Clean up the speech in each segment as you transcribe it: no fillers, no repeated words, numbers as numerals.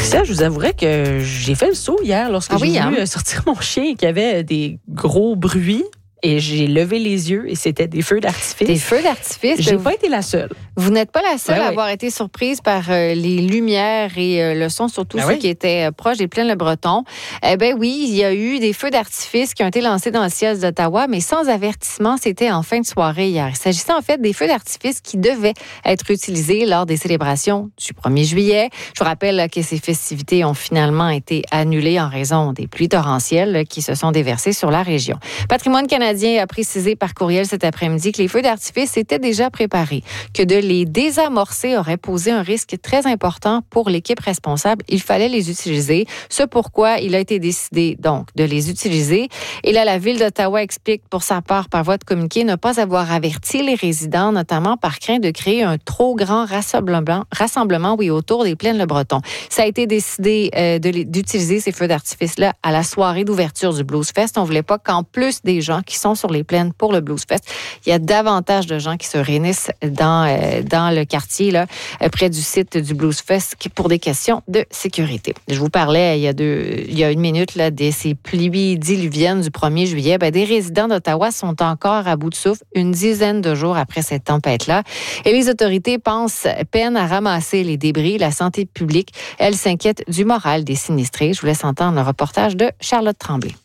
Patricia, je vous avouerais que j'ai fait le saut hier lorsque j'ai vu sortir mon chien et qu'il y avait des gros bruits. Et j'ai levé les yeux et c'était des feux d'artifice. Des feux d'artifice? J'ai pas été la seule. Vous n'êtes pas la seule à avoir été surprise par les lumières et le son, surtout ceux qui étaient proches des Plaines-le-Breton. Oui, il y a eu des feux d'artifice qui ont été lancés dans le ciel d'Ottawa, mais sans avertissement, c'était en fin de soirée hier. Il s'agissait en fait des feux d'artifice qui devaient être utilisés lors des célébrations du 1er juillet. Je vous rappelle que ces festivités ont finalement été annulées en raison des pluies torrentielles qui se sont déversées sur la région. Patrimoine canadien a précisé par courriel cet après-midi que les feux d'artifice étaient déjà préparés, que de les désamorcer aurait posé un risque très important pour l'équipe responsable. Il fallait les utiliser. Ce pourquoi il a été décidé donc de les utiliser. Et là, la Ville d'Ottawa explique pour sa part par voie de communiqué ne pas avoir averti les résidents, notamment par crainte de créer un trop grand rassemblement autour des Plaines-le-Breton. Ça a été décidé d'utiliser ces feux d'artifice-là à la soirée d'ouverture du Blues Fest. On voulait pas qu'en plus des gens qui sont sur les plaines pour le Blues Fest, il y a davantage de gens qui se réunissent dans le quartier, là, près du site du Blues Fest, pour des questions de sécurité. Je vous parlais il y a une minute là, de ces pluies diluviennes du 1er juillet. Des résidents d'Ottawa sont encore à bout de souffle une dizaine de jours après cette tempête-là. Et les autorités peinent à ramasser les débris. La santé publique, elle, s'inquiète du moral des sinistrés. Je vous laisse entendre le reportage de Charlotte Tremblay.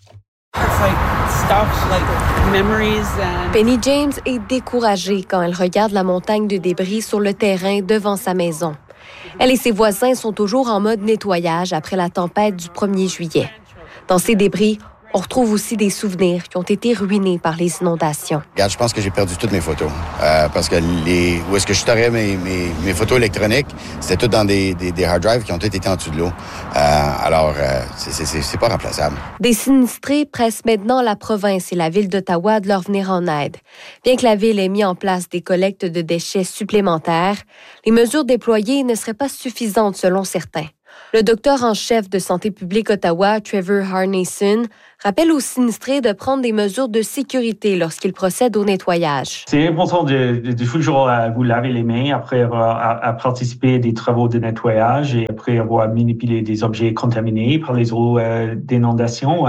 Penny James est découragée quand elle regarde la montagne de débris sur le terrain devant sa maison. Elle et ses voisins sont toujours en mode nettoyage après la tempête du 1er juillet. Dans ces débris, on retrouve aussi des souvenirs qui ont été ruinés par les inondations. Regarde, je pense que j'ai perdu toutes mes photos. Parce que où est-ce que je storais mes photos électroniques, c'était tout dans des hard drives qui ont toutes été en dessous de l'eau. Alors, c'est pas remplaçable. Des sinistrés pressent maintenant la province et la Ville d'Ottawa de leur venir en aide. Bien que la Ville ait mis en place des collectes de déchets supplémentaires, les mesures déployées ne seraient pas suffisantes selon certains. Le docteur en chef de Santé publique Ottawa, Trevor Harneyson, rappelle aux sinistrés de prendre des mesures de sécurité lorsqu'ils procèdent au nettoyage. C'est important de toujours vous laver les mains après avoir participé à des travaux de nettoyage et après avoir manipulé des objets contaminés par les eaux d'inondation.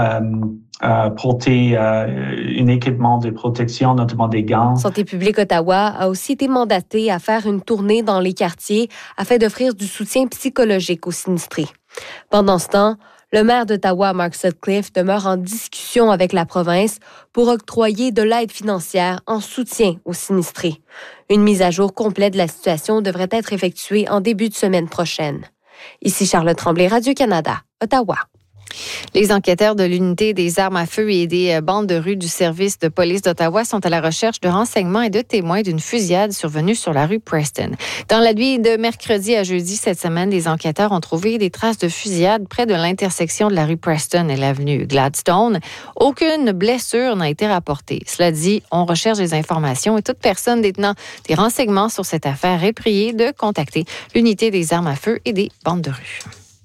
Porter un équipement de protection, notamment des gants. Santé publique Ottawa a aussi été mandatée à faire une tournée dans les quartiers afin d'offrir du soutien psychologique aux sinistrés. Pendant ce temps, le maire d'Ottawa, Mark Sutcliffe, demeure en discussion avec la province pour octroyer de l'aide financière en soutien aux sinistrés. Une mise à jour complète de la situation devrait être effectuée en début de semaine prochaine. Ici Charlotte Tremblay, Radio-Canada, Ottawa. Les enquêteurs de l'unité des armes à feu et des bandes de rue du service de police d'Ottawa sont à la recherche de renseignements et de témoins d'une fusillade survenue sur la rue Preston. Dans la nuit de mercredi à jeudi cette semaine, les enquêteurs ont trouvé des traces de fusillade près de l'intersection de la rue Preston et l'avenue Gladstone. Aucune blessure n'a été rapportée. Cela dit, on recherche des informations et toute personne détenant des renseignements sur cette affaire est priée de contacter l'unité des armes à feu et des bandes de rue.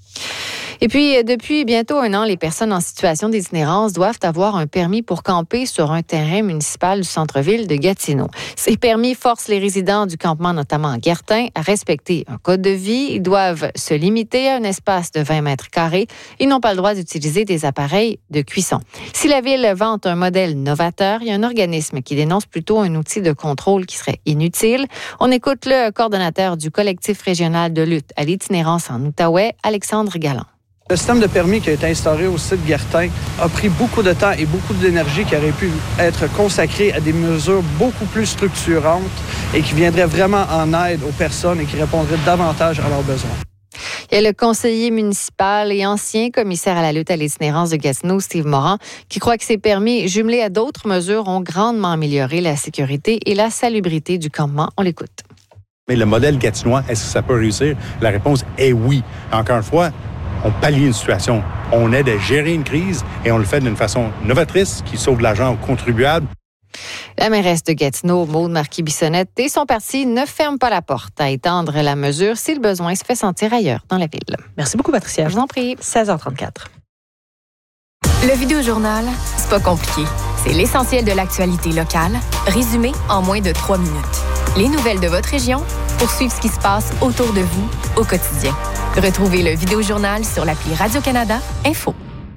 Et puis, depuis bientôt 1 an, les personnes en situation d'itinérance doivent avoir un permis pour camper sur un terrain municipal du centre-ville de Gatineau. Ces permis forcent les résidents du campement, notamment à Guertin, à respecter un code de vie. Ils doivent se limiter à un espace de 20 mètres carrés. Ils n'ont pas le droit d'utiliser des appareils de cuisson. Si la Ville vante un modèle novateur, il y a un organisme qui dénonce plutôt un outil de contrôle qui serait inutile. On écoute le coordonnateur du collectif régional de lutte à l'itinérance en Outaouais, Alexandre Galland. Le système de permis qui a été instauré au site Guertin a pris beaucoup de temps et beaucoup d'énergie qui aurait pu être consacrée à des mesures beaucoup plus structurantes et qui viendraient vraiment en aide aux personnes et qui répondraient davantage à leurs besoins. Il y a le conseiller municipal et ancien commissaire à la lutte à l'itinérance de Gatineau, Steve Morin, qui croit que ces permis, jumelés à d'autres mesures, ont grandement amélioré la sécurité et la salubrité du campement. On l'écoute. Mais le modèle gatinois, est-ce que ça peut réussir? La réponse est oui. Encore une fois, on pallie une situation. On aide à gérer une crise et on le fait d'une façon novatrice qui sauve l'argent aux contribuables. La mairesse de Gatineau, Maude Marquis-Bissonnette, et son parti ne ferment pas la porte à étendre la mesure si le besoin se fait sentir ailleurs dans la ville. Merci beaucoup, Patricia. Je vous en prie. 16h34. Le Vidéojournal, c'est pas compliqué. C'est l'essentiel de l'actualité locale, résumé en moins de 3 minutes. Les nouvelles de votre région pour suivre ce qui se passe autour de vous au quotidien. Retrouvez le Vidéojournal sur l'appli Radio-Canada Info.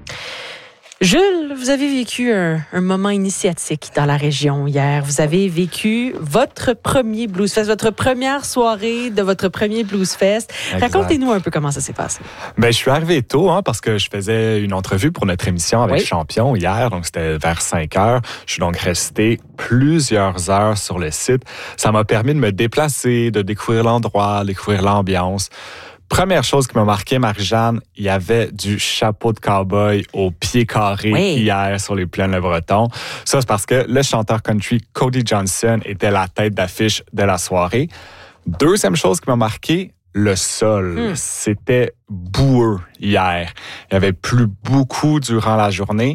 Jules, vous avez vécu un moment initiatique dans la région hier. Vous avez vécu votre premier Blues Fest, votre première soirée de votre premier Blues Fest. Exact. Racontez-nous un peu comment ça s'est passé. Je suis arrivé tôt parce que je faisais une entrevue pour notre émission avec Champion hier, donc c'était vers 5 heures. Je suis donc resté plusieurs heures sur le site. Ça m'a permis de me déplacer, de découvrir l'endroit, découvrir l'ambiance. Première chose qui m'a marqué, Marie-Jeanne, il y avait du chapeau de cow-boy au pied carré hier sur les plaines Le Breton. Ça, c'est parce que le chanteur country Cody Johnson était la tête d'affiche de la soirée. Deuxième chose qui m'a marqué, le sol. C'était boueux hier. Il y avait plu beaucoup durant la journée.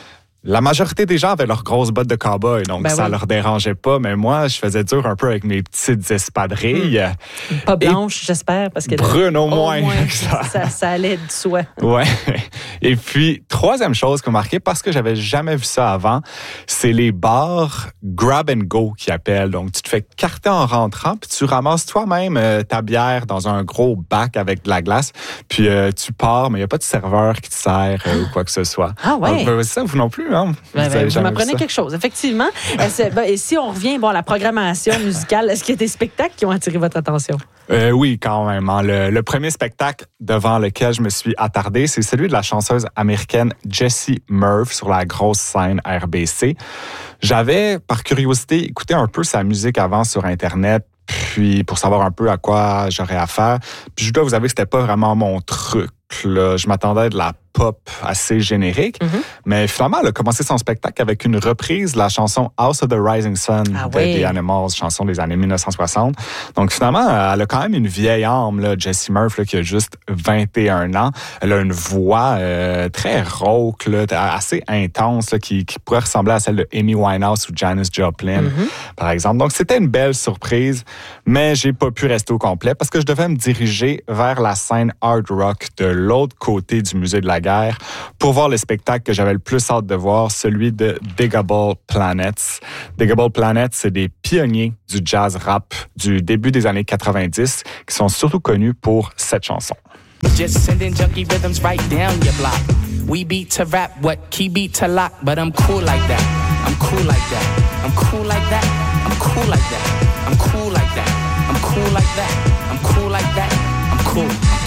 La majorité des gens avaient leurs grosses bottes de cow-boy, donc ça leur dérangeait pas. Mais moi, je faisais dur un peu avec mes petites espadrilles. Pas blanches, j'espère, parce que brunes au moins. Ça allait de soi. Ouais. Et puis, troisième chose qui m'a marqué, parce que j'avais jamais vu ça avant, c'est les bars grab and go qu'ils appellent. Donc, tu te fais carter en rentrant, puis tu ramasses toi-même ta bière dans un gros bac avec de la glace, puis tu pars, mais il n'y a pas de serveur qui te sert ou quoi que ce soit. Ah ouais? Donc, ça, vous non plus. Vous m'apprenez quelque chose, effectivement. Et si on revient à la programmation musicale, est-ce qu'il y a des spectacles qui ont attiré votre attention? Oui, quand même. Le premier spectacle devant lequel je me suis attardé, c'est celui de la chanteuse américaine Jessie Murph sur la grosse scène RBC. J'avais, par curiosité, écouté un peu sa musique avant sur Internet, puis pour savoir un peu à quoi j'aurais affaire. Puis je dois vous avouer que c'était pas vraiment mon truc. Là. Je m'attendais à de la pop assez générique, mais finalement, elle a commencé son spectacle avec une reprise de la chanson House of the Rising Sun de The Animals, chanson des années 1960. Donc finalement, elle a quand même une vieille âme, là, Jessie Murph, là, qui a juste 21 ans. Elle a une voix très rauque, là, assez intense, là, qui pourrait ressembler à celle de Amy Winehouse ou Janis Joplin, par exemple. Donc c'était une belle surprise, mais j'ai pas pu rester au complet parce que je devais me diriger vers la scène hard rock de l'autre côté du musée de la guerre pour voir le spectacle que j'avais le plus hâte de voir, celui de Digable Planets. Digable Planets, c'est des pionniers du jazz rap du début des années 90 qui sont surtout connus pour cette chanson. Just sending junky rhythms right down your block. We beat to rap, what key beat to lock, but I'm cool like that. I'm cool like that. I'm cool like that. I'm cool like that. I'm cool like that. I'm cool like that. I'm cool like that. I'm cool.